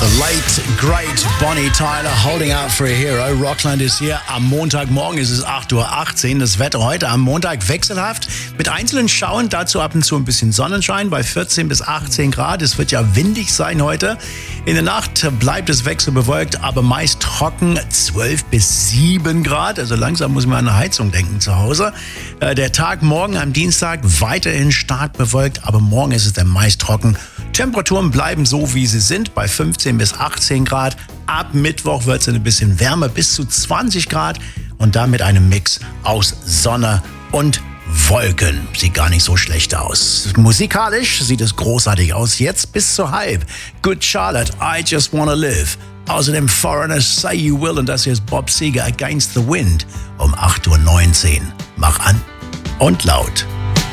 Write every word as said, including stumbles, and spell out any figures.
The late, great Bonnie Tyler, Holding Out for a Hero. Rockland ist hier. Am Montagmorgen ist es acht Uhr achtzehn. Das Wetter heute am Montag wechselhaft. Mit einzelnen Schauern, dazu ab und zu ein bisschen Sonnenschein bei vierzehn bis achtzehn Grad. Es wird ja windig sein heute. In der Nacht bleibt es wechselbewölkt, aber meist trocken, zwölf bis sieben Grad. Also langsam muss man an eine Heizung denken zu Hause. Der Tag morgen am Dienstag weiterhin stark bewölkt, aber morgen ist es dann meist trocken. Temperaturen bleiben so, wie sie sind, bei fünfzehn bis achtzehn Grad. Ab Mittwoch wird es ein bisschen wärmer, bis zu zwanzig Grad. Und damit einem Mix aus Sonne und Wolken. Sieht gar nicht so schlecht aus. Musikalisch sieht es großartig aus. Jetzt bis zur Halb. Good Charlotte, I Just Wanna Live. Außerdem Foreigners, Say You Will. Und das hier ist Bob Seger, Against the Wind. Um acht Uhr neunzehn. Mach an und laut.